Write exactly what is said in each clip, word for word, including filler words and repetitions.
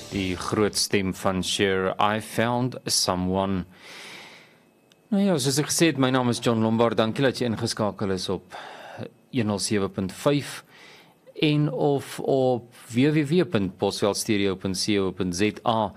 Die groot stem van Cher, I Found Someone. Nou ja, soos ek gesê het, my naam is John Lombard. Dankie dat jy ingeskakel is op honderd sewe punt vyf en of op w w w punt bosveldstereo punt co punt za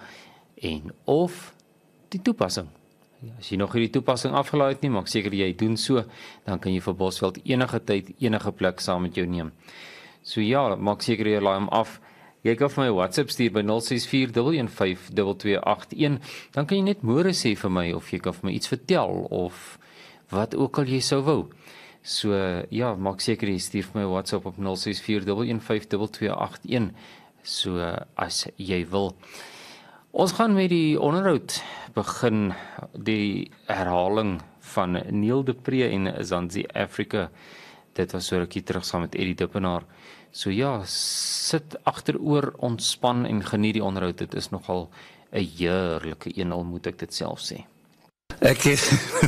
en of die toepassing. As jy nog hierdie toepassing afgelaai het nie, maak seker jy doen so, dan kan jy vir Bosveld enige tyd, enige plek saam met jou neem. So ja, maak seker jy laai hom af. Jy kan vir my WhatsApp stuur by nul ses vier een een vyf twee twee agt een, dan kan jy net môre sê vir my, of jy kan vir my iets vertel, of wat ook al jy sou wou. So ja, maak seker jy stuur vir my WhatsApp op nul ses vier een een vyf twee twee agt een, so as jy wil. Ons gaan met die onderhoud begin, die herhaling van Neil de Pre en Zanzi Africa. Dit was so rukkie terug saam met Eddie Dippenaar. So ja, sit agteroor, ontspan en geniet die onderhoud. Dit is nogal 'n heerlike een, al moet ek dit self sê. Ek het,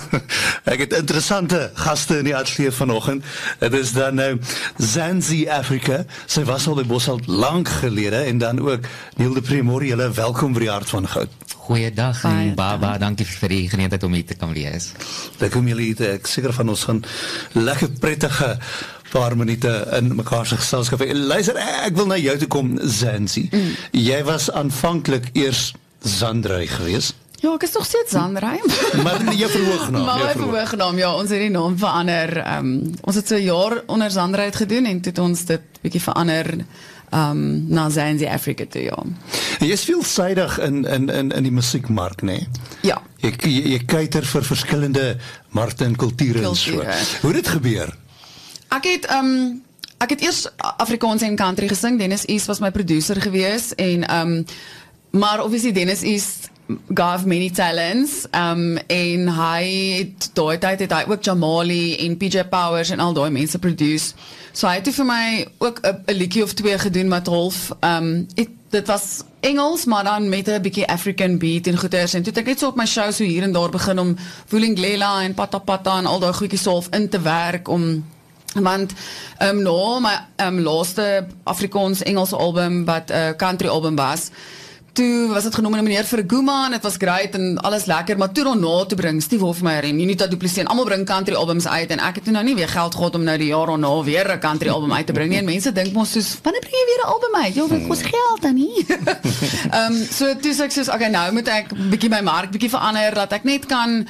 ek het interessante gaste in die ateljee vanoggend. Dit is dan nou Zanzi Africa. Sy was al by Bosveld lank gelede en dan ook Neil de Pre, môre julle welkom by die Hart van Goud. Goeiedag en Baba, dankie vir die geleentheid om hier te kan wees. Lekker om julle hier te, ek seker van ons gaan lekker prettige paar minute in mekaar se geselskap. Luister, ek wil na jou toe kom, Zanzi. Mm. Jy was aanvanklik eers Zandrey geweest. Ja, ek is nog steeds Zandrey. Maar nie jou verhoognaam. Maar my verhoognaam, ja, ons het die naam verander. Um, ons het so 'n jaar onder Zandrey gedoen en toe het ons dit bietjie verander um, na Zanzi Africa toe, ja. Jy is veelsidig in, in, in, in die musiekmark, nee? Ja. Jy, jy, jy kuiter vir verskillende markte en kulture en so. Hoe het dit gebeur? Ek het, um, ek het eers Afrikaans en country gesing. Dennis East was my producer gewees en, um, maar obviously Dennis East gaf many talents, um, en hy het daai tyd het hy ook Jamali en P J Powers en al daai mense produce. So hy het vir my ook 'n liedjie of twee gedoen wat half, um, het, dit was Engels, maar dan met 'n bietjie African beat en goeders, en toe het ek net so op my show so hier en daar begin om Vulinglela en Pata Pata en al daai goedjies half in te werk, om want um, nou, my um, laaste Afrikaans-Engelse album, wat 'n uh, country album was, toe was het genomineer vir 'n Guma en het was great en alles lekker, maar toe daarna te bring Steve Hofmeyer en Unita Du Plessis en almal bring country albums uit en ek het toe nou nie weer geld gehad om nou die jaar daarna weer 'n country album uit te bring nie, en mense dink mos soos, wanneer bring jy weer 'n album uit? Ja, dit kos geld dan nie. um, so toe sê ek soos, okay, nou moet ek bietjie my mark bietjie verander, dat ek net kan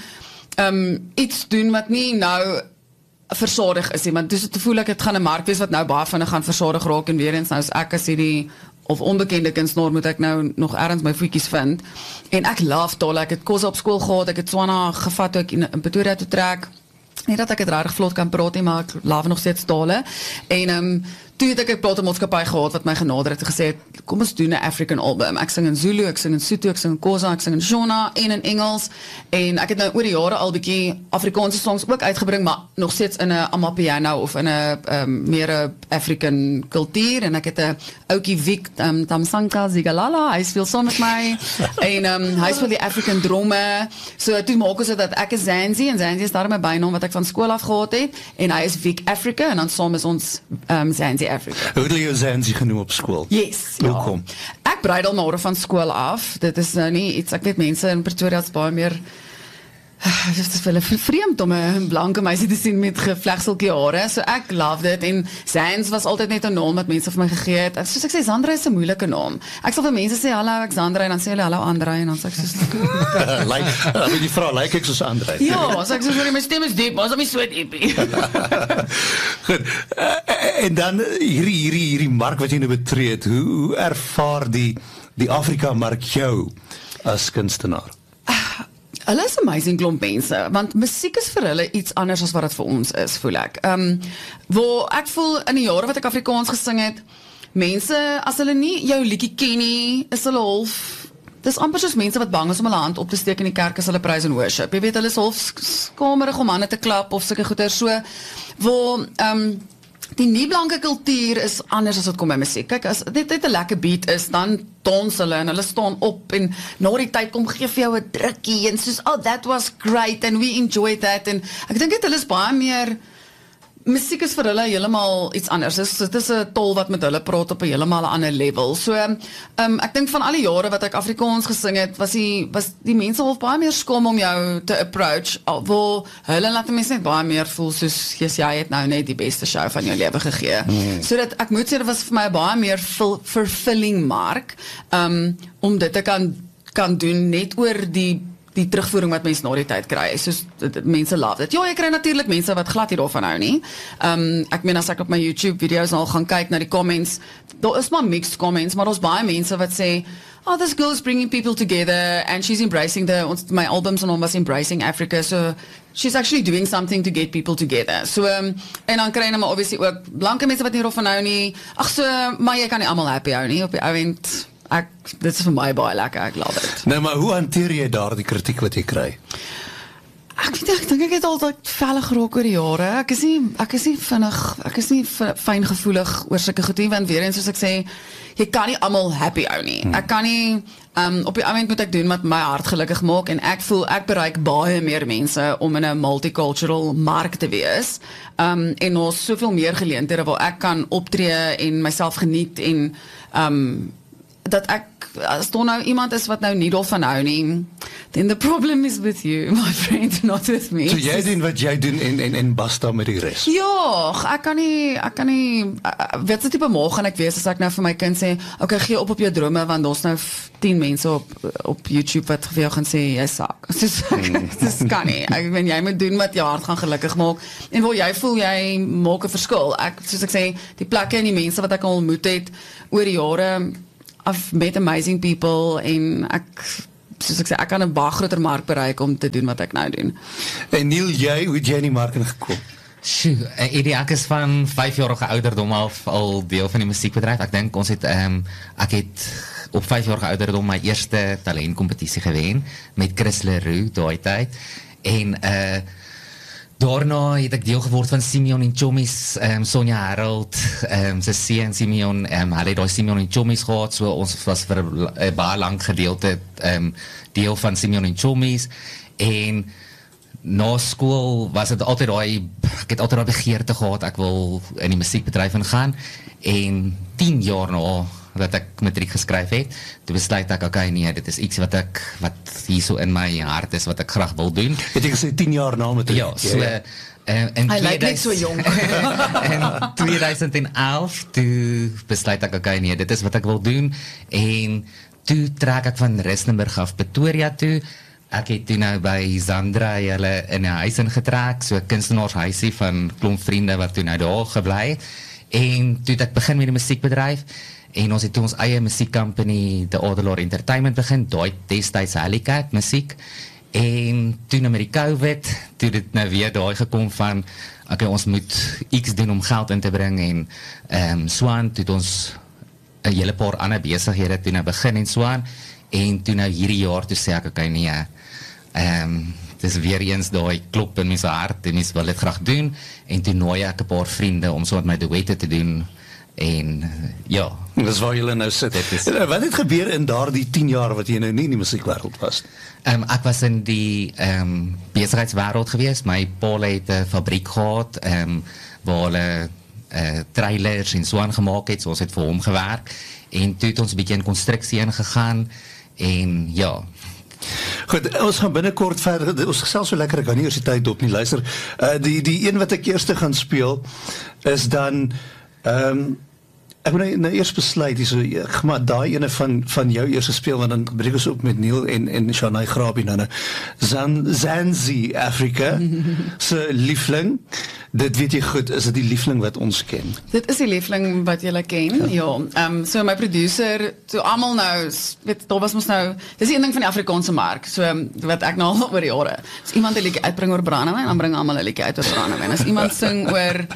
um, iets doen wat nie nou versadig is nie, want dus te voel ek het gaan 'n mark wees wat nou baie vinnig gaan versadig raak, en weer eens nou is ek as hierdie of onbekende kunstenaar moet ek nou nog ergens my voetjies vind, en ek love taal, ek het kos op skool gehad, ek het Swana gevat toe ek in, in Pretoria toe trek, nie dat ek het regtig vlot kan praat nie, maar ek love nog steeds tale, en um, toe het ek 'n platemaatskappy gehad wat my genader het en gesê het, kom ons doen 'n African album. Ek sing in Zulu, ek sing in Sotho, ek sing in Xhosa, ek sing in Shona en in Engels, en ek het nou oor die jare al bietjie Afrikaanse songs ook uitgebring, maar nog steeds in 'n amapiano of in 'n um, meer 'n African kultuur, en ek het 'n ouetjie Vic um, Tamsanka Zigalala, hy speel saam met my en um, hy speel die African dromme. So toe maak ons dit dat ek is Zanzi, en Zanzi is daarom 'n bynaam wat ek van skool af gehad het, en hy is Vic Africa, en dan saam is ons um, Zanzi Africa. Hoe het jy jou Zanzi genoem op skool? Yes, ja. Hoekom? Ek breidel maar van skool af. Dit is nou nie iets, ek weet mense in Pretoria is baie meer, dit is vir hulle vreemd om 'n blanke meisie te sien met gevlegseltjie hare, so ek love dit, en Zanz was altyd net 'n naam wat mense vir my gegee het. Soos ek sê, Zandrey is 'n moeilike naam. Ek sal vir mense sê, hallo, ek Zandrey, en dan sê hulle, hallo Andrey, en dan sê ek soos, like, dan moet die vrou, like ek soos Andrey. ja, so ek soos, my stem is diep, maar is om nie so diep. Goed, uh, en dan hierdie, hierdie, hierdie mark wat jy nou betree het, hoe, hoe ervaar die, die Afrika-mark jou as kunstenaar? Hulle is amazing klomp mense, want musiek is vir hulle iets anders as wat dit vir ons is, voel ek. Um, waar ek voel, in die jare wat ek Afrikaans gesing het, mense, as hulle nie jou liedjie ken nie, is hulle half, dis amper soos mense wat bang is om hulle hand op te steek in die kerk as hulle praise and worship. Jy weet, hulle is half skamerig om hande te klap, of sulke goeie, so, waar, um, die nie-blanke kultuur is anders as wat kom by musiek. Kyk, as dit net 'n lekker beat is, dan dans hulle en hulle staan op en na die tyd kom gee vir jou 'n drukkie en soos, oh, that was great and we enjoyed that, en ek dink dit hulle is baie meer musiek is vir hulle heeltemal iets anders. Dit is, dit is 'n tol wat met hulle praat op 'n heeltemal 'n ander level. So, um, ek dink van al die jare wat ek Afrikaans gesing het, was die was die mense al baie meer skom om jou te approach, waar hulle laat mense net baie meer voel soos yes, jy het nou net die beste show van jou lewe gegee. Mm. So dat ek moet sê dit was vir my baie meer fulfilling mark um, om dit te kan kan doen net oor die die terugvoering wat mense na die tyd kry. Soos mense love dit. Ja, ek kry natuurlik mense wat glad nie daarvan hou nie. Um, ek meen as ek op my YouTube video's al gaan kyk na die comments, daar is maar mixed comments, maar daar's baie mense wat sê, oh, this girl is bringing people together and she's embracing the, ons, my albums en hom was Embracing Africa, so she's actually doing something to get people together. So, um, en dan kry jy maar obviously ook blanke mense wat nie daarvan hou nie. Ag so, maar jy kan nie almal happy hou nie op die ou end. Ek, dit is vir my baie lekker, ek love it. Nou, maar hoe hanteer jy daar die kritiek wat jy kry? Ek weet ek dink ek het altyd velle geraak oor die jare. Ek is nie ek is nie vinnig, ek is nie fyngevoelig oor sulke goed nie, want weer eens soos ek sê, jy kan nie almal happy hou nie. Hmm. Ek kan nie um, op die oomblik moet ek doen wat my hart gelukkig maak en ek voel ek bereik baie meer mense om in 'n multicultural mark te wees. Um, en ons soveel meer geleenthede waar ek kan optree en myself geniet en um, dat ek, as daar nou iemand is wat nou nie daarvan hou nie, then the problem is with you, my friend, not with me. So jy doen wat jy doen en, en, en basta met die res? Ja, ek kan nie, ek kan nie, weet jy type maag gaan ek wees as ek nou vir my kind sê, okay, gee op op jou drome, want daar's nou tien mense op, op YouTube wat vir jou gaan sê, jy sak. Soos, dis kan nie. Ek weet, jy moet doen wat jou hart gaan gelukkig maak, en waar jy voel, jy maak 'n verskil. Ek, soos ek sê, die plekke en die mense wat ek al ontmoet het, oor die jare, I've met amazing people en ek, soos ek sê, ek kan 'n baie groter mark bereik om te doen wat ek nou doen. En Neil, jy, hoe het jy in die mark ingekom? Sjoe, Eddie, ek is van vyfjarige ouderdom af al deel van die musiekbedryf. Ek dink ons het, um, ek het op vyfjarige ouderdom my eerste talentkompetisie gewen met Chris Leroux daai tyd. En uh daarna het ek deel geword van Simeon en Chommies, um, Sonja Harold, um, sy seun Simeon, um, hulle het daai Simeon en Chommies gehad, so ons was vir 'n baie lang gedeelte um, deel van Simeon en Chommies, en na skool was dit altyd daai, ek het altyd daai begeerte gehad, ek wil in die musiekbedryf ingaan, en tien jaar na dat ek matriek geskryf het, toe besluit ek, okay, nee, dit is iets wat ek, wat hier so in my hart is, wat ek graag wil doen. Het jy gesê tien jaar na matriek? Ja, so, ja, ja. Uh, en Hy lyk net so jong. in tweeduisend elf, toe besluit ek, okay, nee, dit is wat ek wil doen, en toe trek ek van Rustenburg af Pretoria toe. Ek het toe nou by Zandra hulle in 'n huis ingetrek, so 'n kunstenaarshuisie van klomp vriende wat toe nou daar gebly het, en toe het ek begin met die musiekbedryf, en ons het toe ons eie musiekcompany, The Adelaar Entertainment begin, daai destyds Helicat musiek, en toe nou met die COVID, toe dit nou weer daai gekom van, okay, ons moet iets doen om geld in te bring, en um, Swan, toe het ons 'n hele paar ander besighede toe nou begin en Swan, en toe nou hierdie jaar, toe sê ek, okay, nee, um, dis weer eens daai klop in my hart, en mens wil dit graag doen, en toe nooi ek 'n paar vriende om so met my duette te doen, en ja. Dis waar julle nou sit. Is, wat het gebeur in daardie tien jaar wat jy nou nie in die musiekwêreld was? Um, ek was in die um, besigheidswêreld gewees, my pa het 'n fabriek gehad, um, waar hulle uh, trailers en so aan gemaak het, so ons het vir hom gewerk, en toe het ons 'n bietjie in konstruksie ingegaan, en ja. Goed, ons gaan binnekort verder, ons gesels so lekker, ek kan nie eers die tyd op nie, luister, uh, die, die een wat ek eerste gaan speel, is dan, um, ek moet nou, nou eers besluit, die so, ek maar daai ene van, van jou eerste speel, want dan breek ons op met Neil en, en Shanai Grabie, nou, Zan, Zanzi Africa, se liefling, dit weet jy goed, is dit die liefling wat ons ken? Dit is die liefling wat julle ken, ja. ja. Um, so my producer, so almal nou, weet, daar was ons nou, dis die een ding van die Afrikaanse mark, so wat ek nou al oor die jare, as iemand 'n liedjie uitbring oor brandewyn, dan bring almal 'n liedjie uit oor brandewyn. As iemand sing oor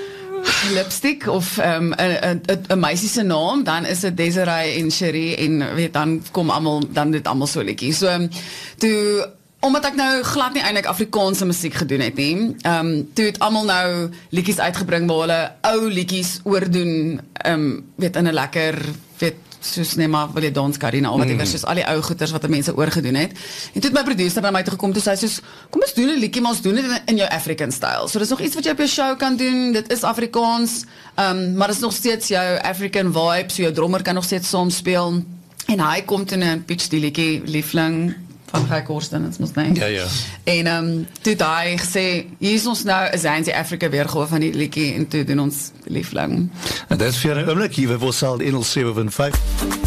lipstick of um, 'n 'n meisie se naam, dan is dit Desiree en Cherie, en weet, dan kom almal, dan dit almal so liedjies. So, um, toe, omdat ek nou glad nie eintlik Afrikaanse musiek gedoen het nie, um, toe het almal nou liedjies uitgebring waar hulle ou liedjies oordoen, um, weet, in 'n lekker, weet, soos net maar wil jy dans Karina, of whatever, soos al die ou goeters wat die mense oorgedoen het. En toe het my producer na my toe gekom, toe sê hy soos, kom ons doen 'n liedjie, maar ons doen dit in, in jou African style. So dis nog iets wat jy op jou show kan doen, dit is Afrikaans, um, maar dit is nog steeds jou African vibe, so jou drummer kan nog steeds saam speel. En hy kom toe en pitch die liedjie, liefling, van Guy Korsten, dit mos nie. Ja, ja. En um, toe het hy gesê, hier is ons nou 'n Zanzi Africa weergawe van die liedjie, en toe doen ons liefling. En dit is vir 'n oomblik hier by Bossal honderd sewe punt vyf.